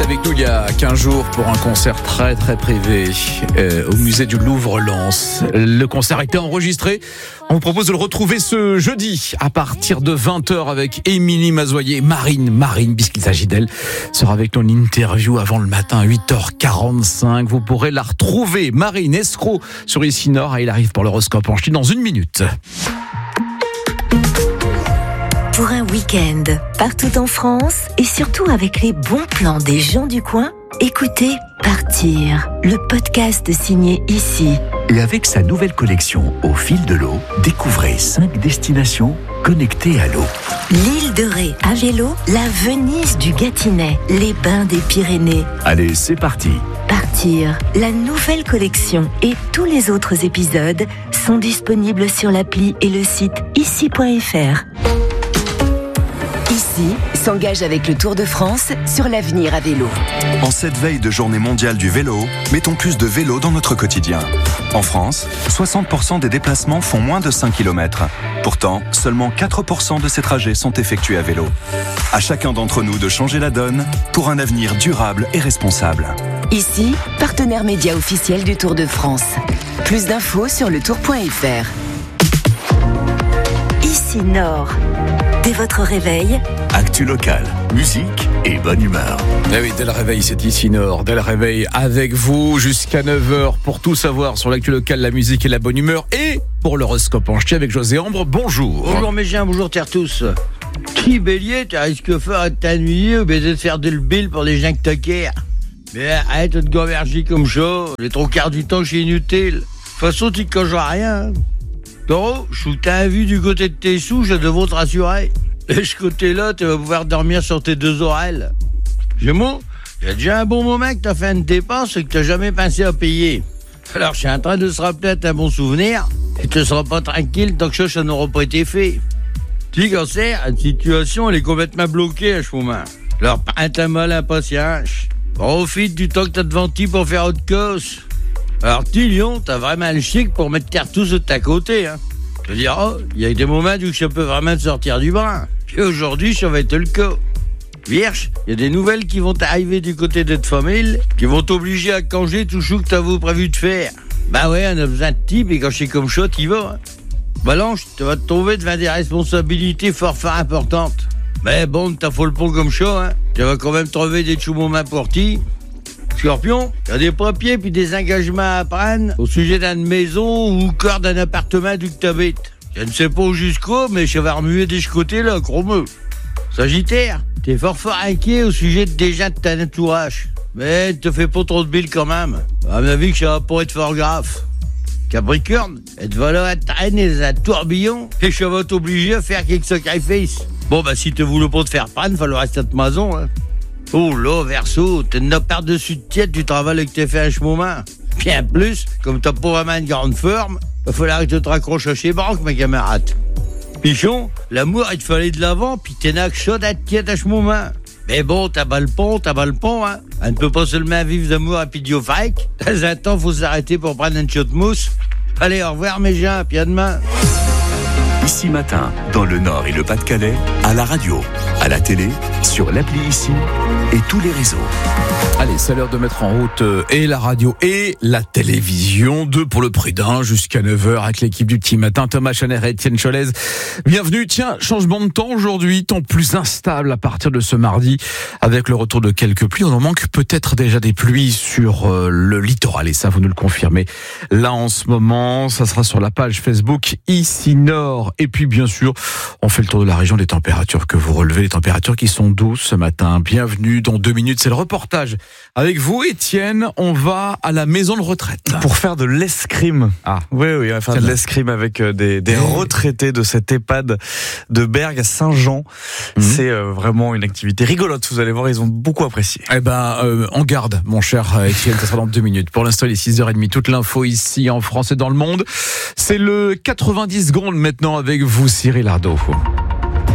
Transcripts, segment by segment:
avec nous il y a 15 jours pour un concert très très privé au musée du Louvre-Lens. Le concert a été enregistré. On vous propose de le retrouver ce jeudi à partir de 20h avec Émilie Mazoyer. Marine, puisqu'il s'agit d'elle, sera avec nous en interview avant le matin à 8h45. Vous pourrez la retrouver, Marine escroc sur Ici Nord, et il arrive pour l'horoscope en Chine dans 1 minute. Pour un week-end, partout en France et surtout avec les bons plans des gens du coin, écoutez Partir, le podcast signé Ici. Et avec sa nouvelle collection Au fil de l'eau, découvrez 5 destinations connectées à l'eau. L'île de Ré à vélo, la Venise du Gâtinais, les bains des Pyrénées. Allez, c'est parti. Partir, la nouvelle collection et tous les autres épisodes sont disponibles sur l'appli et le site ici.fr. Ici s'engage avec le Tour de France sur l'avenir à vélo. En cette veille de journée mondiale du vélo, mettons plus de vélo dans notre quotidien. En France, 60% des déplacements font moins de 5 km. Pourtant, seulement 4% de ces trajets sont effectués à vélo. À chacun d'entre nous de changer la donne pour un avenir durable et responsable. Ici, partenaire média officiel du Tour de France. Plus d'infos sur letour.fr. Ici Nord. Dès votre réveil, Actu locale, musique et bonne humeur. Eh oui, dès le réveil, c'est Ici Nord. Dès le réveil, avec vous jusqu'à 9h pour tout savoir sur l'actu locale, la musique et la bonne humeur. Et pour l'horoscope en ch'ti avec José Ambre, bonjour. Bonjour mes chiens, bonjour terre tous. Qui bélier, tu risques fort de t'ennuyer ou bien de faire de le bill pour les gens que t'acquiers. Mais arrête de te gamberger comme ça, les 3/4 du temps c'est inutile. De toute façon, tu ne coches rien. Taureau, je trouve que t'as un vu du côté de tes sous, je devrais te rassurer. Et ce côté-là, tu vas pouvoir dormir sur tes 2 oreilles. Gémeaux, il y a déjà un bon moment que t'as fait une dépense et que t'as jamais pensé à payer. Alors, je suis en train de se rappeler à un bon souvenir et tu ne seras pas tranquille tant que ça n'aura pas été fait. Tu Cancer, la situation, elle est complètement bloquée à ce moment. Alors, prends ta molle impatience. Profite du temps que t'as devant ti pour faire autre chose. Alors, Lion, t'as vraiment le chic pour mettre terre tous de ta côté, hein. Je veux dire, il y a des moments où ça peut vraiment te sortir du bain. Puis aujourd'hui, ça va être le cas. Vierge, il y a des nouvelles qui vont arriver du côté de ta famille, qui vont t'obliger à congé tout ce que t'avais prévu de faire. Ben ouais, on a besoin de type, et quand c'est comme ça, t'y vas, hein. Balance, tu vas te trouver devant des responsabilités fort importantes. Mais bon, t'as fait le pont comme ça, hein. Tu vas quand même trouver des chou-moments pour ti. Scorpion, il y a des papiers puis des engagements à prendre au sujet d'une maison ou encore d'un appartement d'où tu habites. Je ne sais pas jusqu'où, mais je vais remuer de ce côté-là, gros-meux. Sagittaire, t'es fort inquiet au sujet des gens de ton entourage. Mais te fais pas trop de billes quand même. À mon avis que ça va pas être fort grave. Capricorne, elle va là traîner dans un tourbillon et je vais t'obliger à faire quelques sacrifices. Bon, bah si tu voulais pas te faire prendre, il falloir rester à ta maison, hein. Oh là, Verseau, t'es une par-dessus de tiède du travail que t'as fait à ce moment. Bien plus, comme t'as pas vraiment une grande forme, il va falloir que tu te raccroches à chez banque, mes camarades. Pichon, l'amour, il te fallait de l'avant, puis t'es n'a que ça d'être tiède à ce moment. Mais bon, t'as bas le pont, hein. On ne peut pas seulement vivre d'amour à pidiophaque. Dans un temps, faut s'arrêter pour prendre une shot de mousse. Allez, au revoir, mes gens, puis à demain. Ici matin, dans le Nord et le Pas-de-Calais, à la radio, à la télé, sur l'appli Ici et tous les réseaux. Allez, c'est l'heure de mettre en route et la radio et la télévision. 2 pour le prix d'un jusqu'à 9h avec l'équipe du Petit Matin, Thomas Chaner et Étienne Cholez. Bienvenue. Tiens, changement de temps aujourd'hui, temps plus instable à partir de ce mardi avec le retour de quelques pluies. On en manque peut-être déjà des pluies sur le littoral et ça, vous nous le confirmez. Là, en ce moment, ça sera sur la page Facebook Ici Nord. Et puis, bien sûr, on fait le tour de la région des températures que vous relevez, les températures qui sont douces ce matin. Bienvenue. Dans 2 minutes, c'est le reportage. Avec vous, Étienne, on va à la maison de retraite. Pour faire de l'escrime. Ah. Oui, on va faire de l'escrime avec des retraités de cette EHPAD de Bergues à Saint-Jean. C'est vraiment une activité rigolote. Vous allez voir, ils ont beaucoup apprécié. Eh ben, en garde, mon cher Étienne, ça sera dans 2 minutes. Pour l'instant, il est 6h30. Toute l'info ici en France et dans le monde. C'est le 90 secondes maintenant avec vous, Cyril Ardo.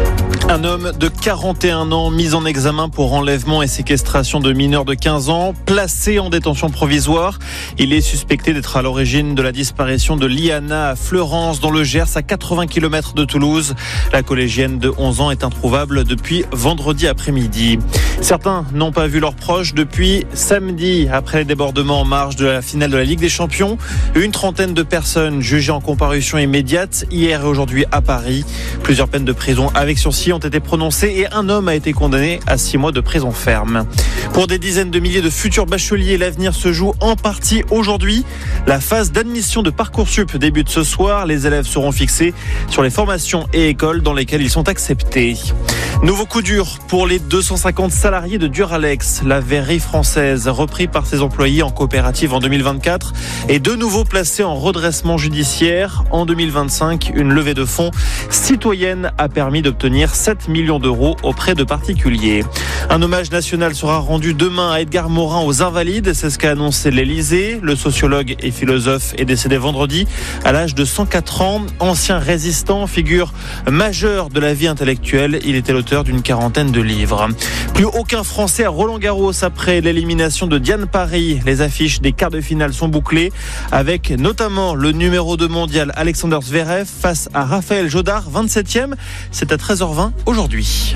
Un homme de 41 ans mis en examen pour enlèvement et séquestration de mineurs de 15 ans, placé en détention provisoire. Il est suspecté d'être à l'origine de la disparition de Liana à Fleurance dans le Gers, à 80 km de Toulouse. La collégienne de 11 ans est introuvable depuis vendredi après-midi. Certains n'ont pas vu leurs proches depuis samedi, après les débordements en marge de la finale de la Ligue des Champions. Une trentaine de personnes jugées en comparution immédiate hier et aujourd'hui à Paris. Plusieurs peines de prison avec sursis ont été prononcées et un homme a été condamné à 6 mois de prison ferme. Pour des dizaines de milliers de futurs bacheliers, l'avenir se joue en partie aujourd'hui. La phase d'admission de Parcoursup débute ce soir. Les élèves seront fixés sur les formations et écoles dans lesquelles ils sont acceptés. Nouveau coup dur pour les 250 salariés de Duralex. La verrerie française, repris par ses employés en coopérative en 2024, est de nouveau placée en redressement judiciaire. En 2025, une levée de fonds citoyenne a permis d'obtenir 7 millions d'euros auprès de particuliers. Un hommage national sera rendu demain à Edgar Morin aux Invalides. C'est ce qu'a annoncé l'Élysée. Le sociologue et philosophe est décédé vendredi à l'âge de 104 ans. Ancien résistant, figure majeure de la vie intellectuelle. Il était l'auteur d'une quarantaine de livres. Plus aucun Français à Roland-Garros après l'élimination de Diane Parry. Les affiches des quarts de finale sont bouclées avec notamment le numéro 2 mondial Alexander Zverev face à Raphaël Jodard, 27e. C'est à 13h20 aujourd'hui.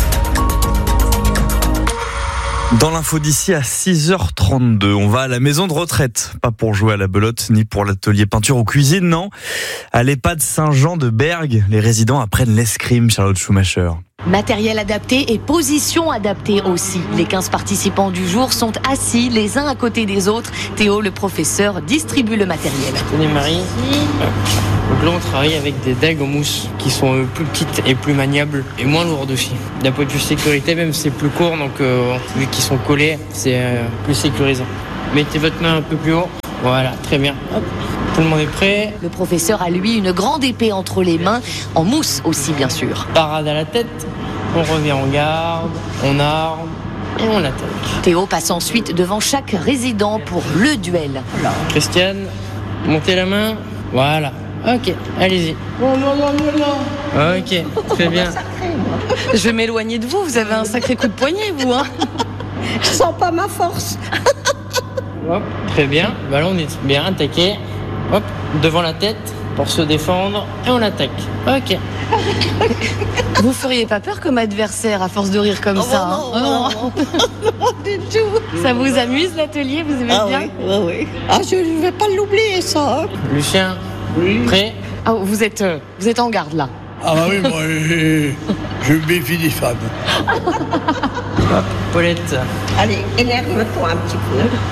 Dans l'info d'ici à 6h32, on va à la maison de retraite. Pas pour jouer à la belote, ni pour l'atelier peinture ou cuisine, non. À l'EHPAD Saint-Jean de Bergues, les résidents apprennent l'escrime, Charlotte Schumacher. Matériel adapté et position adaptée aussi. Les 15 participants du jour sont assis les uns à côté des autres. Théo, le professeur, distribue le matériel. Tenez Marie. Donc là on travaille avec des dagues en mousse qui sont plus petites et plus maniables et moins lourdes aussi. D'un point de vue sécurité, même c'est plus court, donc vu qu'ils sont collés, c'est plus sécurisant. Mettez votre main un peu plus haut. Voilà, très bien. Hop. Tout le monde est prêt. Le professeur a lui une grande épée entre les mains, en mousse aussi bien sûr. Parade à la tête, on revient en garde, on arme et on attaque. Théo passe ensuite devant chaque résident pour le duel. Voilà. Christiane, montez la main. Voilà. Ok, allez-y. Oh non, non, non, non. Ok, très bien. Je vais m'éloigner de vous, vous avez un sacré coup de poignet vous hein. Je sens pas ma force. Hop, très bien. Bah là on est bien attaqué. Hop, devant la tête pour se défendre et on attaque. Ok. Vous feriez pas peur comme adversaire à force de rire comme ça non, non, non, du tout. Ça vous amuse l'atelier, vous aimez bien? Oui. Ah, je ne vais pas l'oublier ça. Lucien, oui. Prêt? Ah, vous êtes en garde là. Ah bah oui, moi je me méfie des femmes. Hop, Paulette. Allez, énerve-toi un petit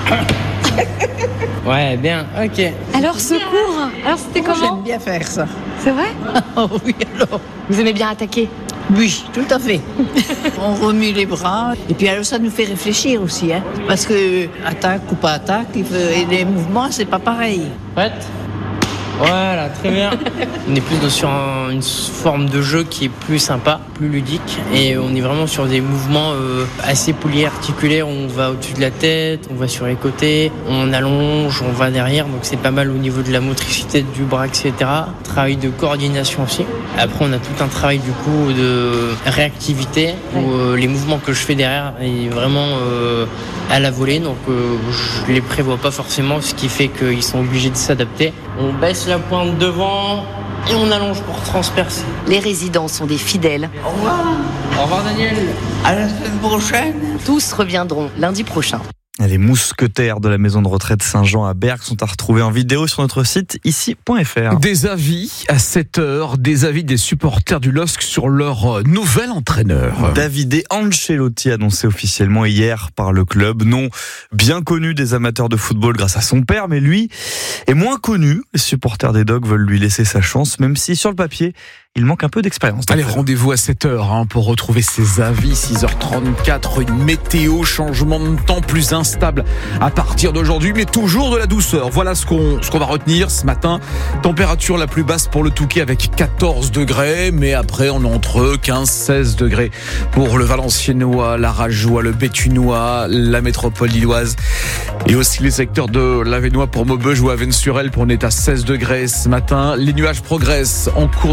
peu. Ouais, bien, ok. Alors, secours. Alors, c'était comment? J'aime bien faire ça. C'est vrai? Oh oui, alors. Vous aimez bien attaquer? Oui, tout à fait. On remue les bras. Et puis alors, ça nous fait réfléchir aussi, hein. Parce que attaque ou pas attaque, et les mouvements, c'est pas pareil. Prête? Voilà, très bien. On est plus sur une forme de jeu qui est plus sympa, plus ludique. Et on est vraiment sur des mouvements assez polyarticulaires. On va au-dessus de la tête, on va sur les côtés, on allonge, on va derrière. Donc c'est pas mal au niveau de la motricité du bras, etc. Travail de coordination aussi. Après, on a tout un travail du coup de réactivité où les mouvements que je fais derrière est vraiment à la volée. Donc je les prévois pas forcément, ce qui fait qu'ils sont obligés de s'adapter. On baisse la pointe devant et on allonge pour transpercer. Les résidents sont des fidèles. Au revoir. Au revoir Daniel. À la semaine prochaine. Tous reviendront lundi prochain. Les mousquetaires de la maison de retraite Saint-Jean à Bergues sont à retrouver en vidéo sur notre site ici.fr. Des avis à 7h, des avis des supporters du LOSC sur leur nouvel entraîneur. Davide Ancelotti annoncé officiellement hier par le club, nom bien connu des amateurs de football grâce à son père, mais lui est moins connu. Les supporters des Dogs veulent lui laisser sa chance, même si sur le papier, il manque un peu d'expérience. Allez, rendez-vous à 7h pour retrouver ses avis. 6h34, une météo, changement de temps plus instable à partir d'aujourd'hui, mais toujours de la douceur. Voilà ce qu'on va retenir ce matin. Température la plus basse pour le Touquet avec 14 degrés, mais après on est entre 15-16 degrés pour le Valenciennois, la Rajoie, le Béthunois, la métropole lilloise et aussi les secteurs de l'Avesnois pour Maubeuge ou Avesnes-sur-Helpe. On est à 16 degrés ce matin. Les nuages progressent en cours de matinée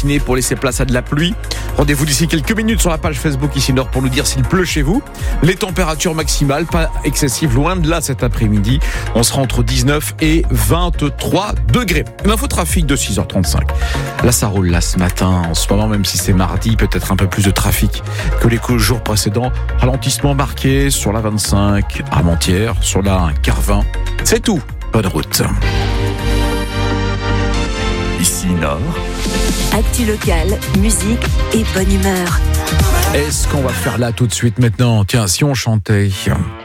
matinée pour laisser place à de la pluie. Rendez-vous d'ici quelques minutes sur la page Facebook Ici Nord pour nous dire s'il pleut chez vous. Les températures maximales, pas excessives, loin de là cet après-midi. On sera entre 19 et 23 degrés. L'infotrafic de 6h35. Là, ça roule là ce matin. En ce moment, même si c'est mardi, peut-être un peu plus de trafic que les jours précédents. Ralentissement marqué sur la 25 Armentières, sur la Carvin. C'est tout. Bonne route. Ici Nord. Actu locale, musique et bonne humeur. Est-ce qu'on va faire là tout de suite maintenant ? Tiens, si on chantait.